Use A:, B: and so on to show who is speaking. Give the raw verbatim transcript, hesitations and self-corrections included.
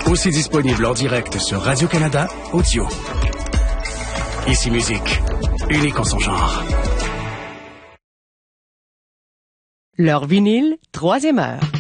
A: Aussi disponible en direct sur Radio-Canada Audio. Ici Musique, unique en son genre.
B: Leur vinyle, troisième heure.